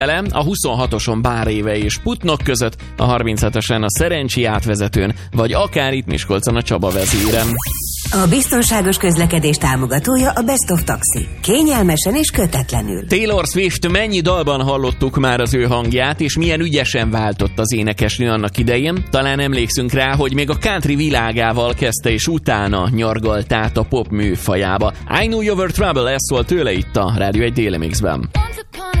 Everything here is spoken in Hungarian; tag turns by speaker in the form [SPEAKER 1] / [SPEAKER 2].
[SPEAKER 1] a 26-oson Bár Éve és Putnok között, a 37-esen a Szerencsi átvezetőn, vagy akár itt Miskolcon a Csaba vezérem.
[SPEAKER 2] A biztonságos közlekedés támogatója a Best of Taxi. Kényelmesen és kötetlenül.
[SPEAKER 1] Taylor Swift, mennyi dalban hallottuk már az ő hangját, és milyen ügyesen váltott az énekesnő annak idején. Talán emlékszünk rá, hogy még a country világával kezdte, és utána nyargalt át a pop műfajába. I Know You Were Trouble, ez szól tőle itt a Rádió 1 Déli Mixben.